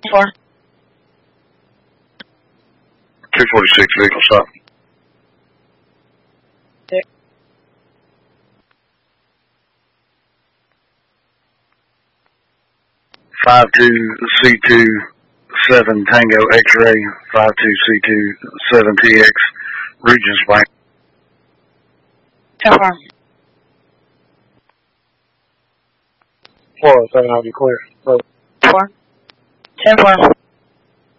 4. 246 vehicle stop. 52C2 7 Tango X-ray 52C2 7TX Regents Bank. 10-4. Florida 7, I'll be clear. 4. 10-4.